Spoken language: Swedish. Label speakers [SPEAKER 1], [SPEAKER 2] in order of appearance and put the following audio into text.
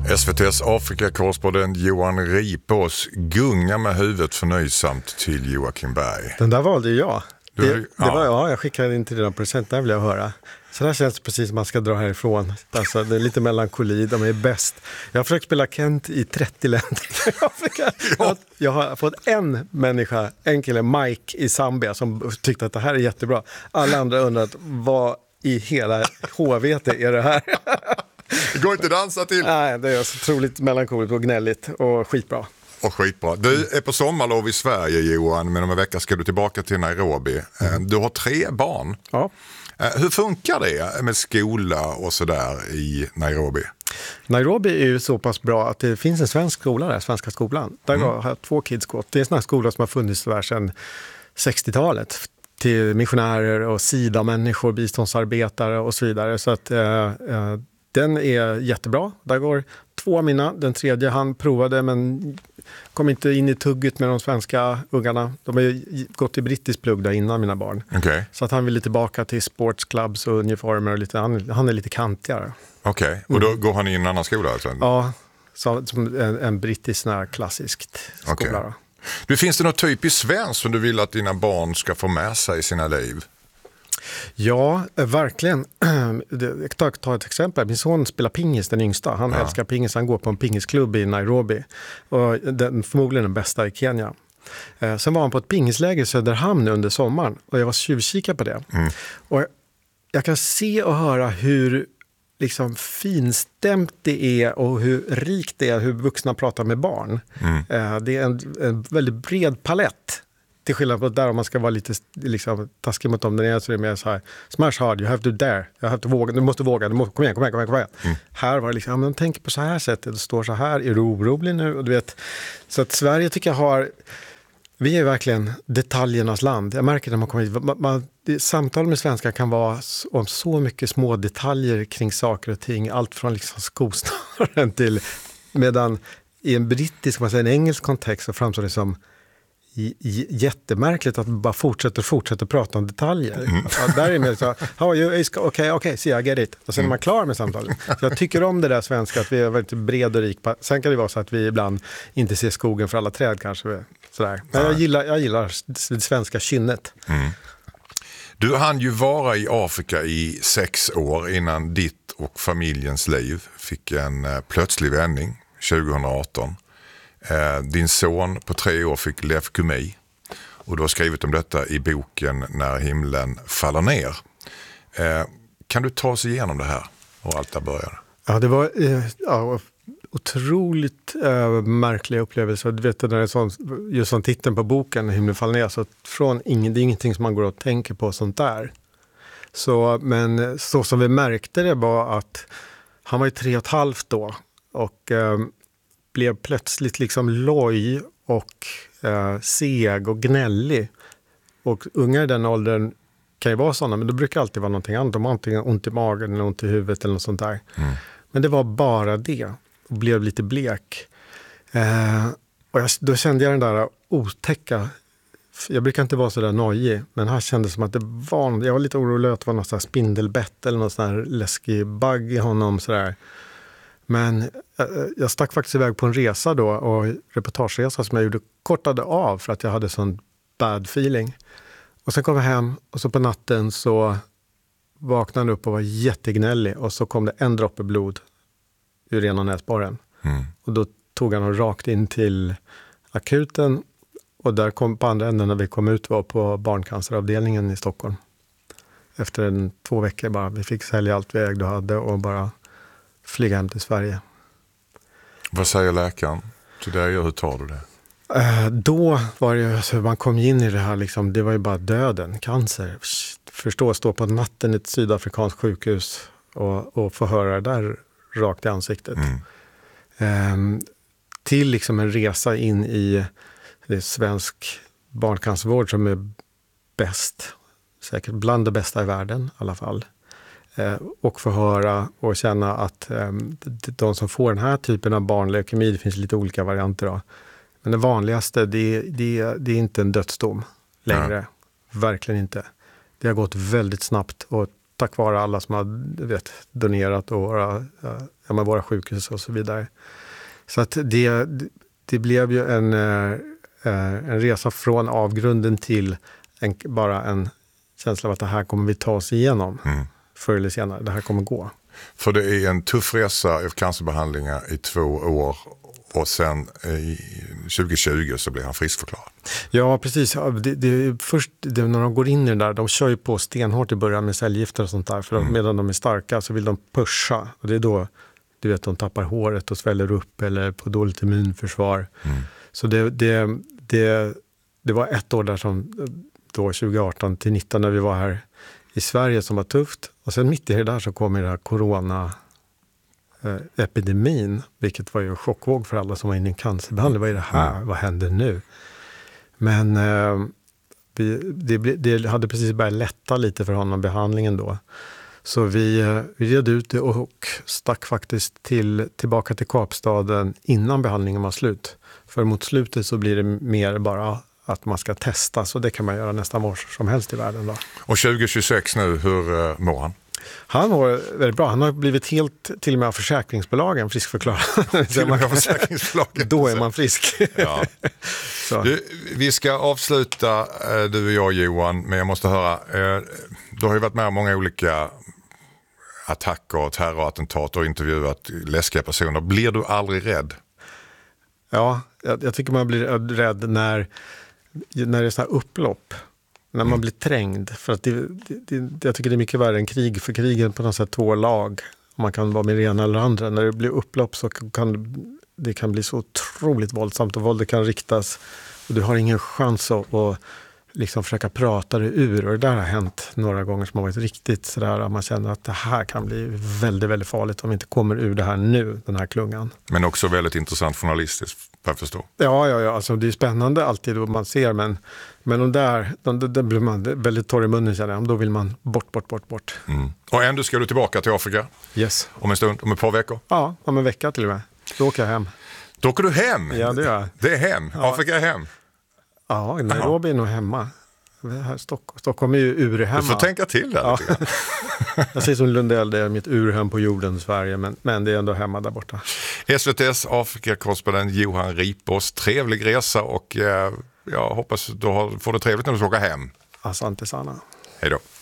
[SPEAKER 1] SVT:s Afrikakorrespondent Johan Ripås gungar med huvudet förnöjsamt till Joakim Berg.
[SPEAKER 2] Den där valde jag. Det
[SPEAKER 1] ja.
[SPEAKER 2] var jag skickade in till den present, där vill jag höra. Så där känns det precis som man ska dra härifrån. Alltså, det är lite melankoli, de är bäst. Jag har försökt spela Kent i 30 länder i Afrika. Jag har fått en kille, Mike i Zambia, som tyckte att det här är jättebra. Alla andra undrat, vad i hela HVT är det här?
[SPEAKER 1] Det går inte att dansa till.
[SPEAKER 2] Nej, det är så otroligt melankoligt och gnälligt och skitbra.
[SPEAKER 1] Och skitbra. Du är på sommarlov i Sverige, Johan, men om en vecka ska du tillbaka till Nairobi. Du har 3 barn.
[SPEAKER 2] Ja.
[SPEAKER 1] Hur funkar det med skola och sådär i Nairobi?
[SPEAKER 2] Nairobi är ju så pass bra att det finns en svensk skola där, Svenska skolan. Där har 2 kids gått. Det är en sån här skola som har funnits där sedan 60-talet. Till missionärer och SIDA-människor, biståndsarbetare och så vidare. Så att den är jättebra. Där går 2 av mina. Den 3:e han provade men kom inte in i tugget med de svenska ungarna. De har ju gått i brittisk plugg där innan, mina barn.
[SPEAKER 1] Okay.
[SPEAKER 2] Så att han vill lite till sportsclubs och uniformer och lite, han är lite kantigare.
[SPEAKER 1] Okej, och då går han i en annan skola alltså?
[SPEAKER 2] Ja, som en brittisk klassiskt skola.
[SPEAKER 1] Okay. Du, finns det något typiskt svenskt som du vill att dina barn ska få med sig i sina liv?
[SPEAKER 2] Ja, verkligen. Jag tar ett exempel. Min son spelar pingis, den yngsta. Han älskar pingis. Han går på en pingisklubb i Nairobi. Och förmodligen den bästa i Kenya. Sen var han på ett pingisläger i Söderhamn under sommaren. Och jag var tjuvkikad på det. Och jag kan se och höra hur liksom finstämt det är och hur rikt det är hur vuxna pratar med barn. Det är en väldigt bred palett. Till skillnad på där om man ska vara lite liksom, taskig mot dem. Så är det mer så här, smash hard, you have to dare. You have to våga, du måste våga, kom igen. Här var det liksom, de tänker på så här sättet, det står så här, är du orolig nu? Och du vet, så att Sverige tycker jag vi är verkligen detaljernas land. Jag märker när man kommer hit, samtal med svenskar kan vara om så mycket små detaljer kring saker och ting. Allt från liksom skosnören till, medan i en brittisk, en engelsk kontext så framstår det som jättemärkligt att bara fortsätter prata om detaljer. Där är det så okej, see, I get it. Och sen är man klar med samtalet. Så jag tycker om det där svenska, att vi är väldigt bred och rik. Sen kan det vara så att vi ibland inte ser skogen för alla träd kanske. Sådär. Men jag gillar det svenska kynnet.
[SPEAKER 1] Du hann ju vara i Afrika i 6 år innan ditt och familjens liv fick en plötslig vändning 2018. Din son på 3 år fick leukemi och du har skrivit om detta i boken När himlen faller ner. Kan du ta oss igenom det här och allt där började?
[SPEAKER 2] Ja, det var otroligt märkliga upplevelser. Du vet, när det är just som titeln på boken När himlen faller ner, så det är ingenting som man går och tänker på sånt där. Men så som vi märkte det var att han var ju 3,5 då och blev plötsligt liksom loj och seg och gnällig. Och unga i den åldern kan ju vara sådana, men det brukar alltid vara någonting annat. De har antingen ont i magen eller ont i huvudet eller något sånt där. Men det var bara det. Och blev lite blek. Och då kände jag den där otäcka. Jag brukar inte vara så där nojig, men här kändes det som att det var. Jag var lite orolig att det var något sån här spindelbett eller någon sån här läskig bugg i honom sådär. Men jag stack faktiskt iväg på en resa då, och reportageresa som jag gjorde kortade av för att jag hade sån bad feeling. Och sen kom jag hem och så på natten så vaknade han upp och var jättegnällig, och så kom det en droppe blod ur ena näsborren. Och då tog han och rakt in till akuten, och där kom på andra änden när vi kom ut var på barncanceravdelningen i Stockholm. Efter 2 veckor bara, vi fick sälja allt vi ägde och hade och bara flyga hem till Sverige. Vad säger läkaren till dig och hur tar du det? Då var det alltså, man kom in i det här liksom, det var ju bara döden, cancer. Stå på natten i ett sydafrikanskt sjukhus och få höra det där rakt i ansiktet. Till liksom en resa in i det svensk barncancervård som är bäst, säkert bland det bästa i världen i alla fall. Och få höra och känna att de som får den här typen av barnleukemi, det finns lite olika varianter då. Men det vanligaste, det är inte en dödsdom längre. Ja. Verkligen inte. Det har gått väldigt snabbt och tack vare alla som har donerat och våra sjukhus och så vidare. Så att det blev ju en resa från avgrunden till bara en känsla av att det här kommer vi ta oss igenom förr eller senare. Det här kommer gå.
[SPEAKER 1] För det är en tuff resa av cancerbehandlingar i 2 år och sen i 2020 så blir han friskförklarad.
[SPEAKER 2] Ja, precis. Först när de går in i det där, de kör ju på stenhårt i början med cellgifter och sånt där. För medan de är starka så vill de pusha. Och det är då de tappar håret och sväller upp eller på dåligt immunförsvar. Så det var 1 år där som då 2018 till 2019 när vi var här i Sverige som var tufft. Och sen mitt i det där så kommer det här corona-epidemin, vilket var ju en chockvåg för alla som var inne i cancerbehandling. Vad är det här? Vad händer nu? Men det hade precis börjat lätta lite för honom, behandlingen då. Så vi red ut det och stack faktiskt tillbaka till Kapstaden innan behandlingen var slut. För mot slutet så blir det mer bara att man ska testa, så det kan man göra nästan var som helst i världen då.
[SPEAKER 1] Och 2026 nu, hur mår han?
[SPEAKER 2] Han mår väldigt bra. Han har blivit helt, till och med av försäkringsbolagen, friskförklarad.
[SPEAKER 1] Till och med av försäkringsbolagen.
[SPEAKER 2] Då är man frisk.
[SPEAKER 1] Ja. Vi ska avsluta, du och jag Johan, men jag måste höra, du har ju varit med om många olika attacker och terrorattentat och intervjuat läskiga personer. Blir du aldrig rädd?
[SPEAKER 2] Ja, jag tycker man blir rädd när det är så här upplopp. När man blir trängd. För att jag tycker det är mycket värre än krig. För krigen på något sätt 2 lag. Man kan vara med det ena eller andra. När det blir upplopp så kan det bli så otroligt våldsamt. Och våldet kan riktas. Och du har ingen chans att liksom försöka prata det ur. Och det där har hänt några gånger som har varit riktigt sådär. Man känner att det här kan bli väldigt, väldigt farligt om vi inte kommer ur det här nu, den här klungan.
[SPEAKER 1] Men också väldigt intressant journalistiskt, jag förstår.
[SPEAKER 2] Ja. Alltså det är spännande alltid vad man ser. Men de där blir man väldigt torr i munnen, känner jag. Då vill man bort.
[SPEAKER 1] Och ändå ska du tillbaka till Afrika?
[SPEAKER 2] Yes.
[SPEAKER 1] Om en stund, om ett par veckor?
[SPEAKER 2] Ja, om en vecka till och med. Då åker jag hem.
[SPEAKER 1] Då åker du hem?
[SPEAKER 2] Ja, det gör jag.
[SPEAKER 1] Det är hem? Ja. Afrika är hem?
[SPEAKER 2] Ja, Nairobi är nog hemma. Här Stockholm är ju urhemma.
[SPEAKER 1] Du får tänka till där lite grann.
[SPEAKER 2] Jag säger som Lundell, det är mitt urhem på jorden, Sverige, men det är ändå hemma där borta.
[SPEAKER 1] SVT:s Afrika-korrespondent Johan Ripås, trevlig resa och jag hoppas du får det trevligt när du ska åka hem.
[SPEAKER 2] Asante sana.
[SPEAKER 1] Hej då.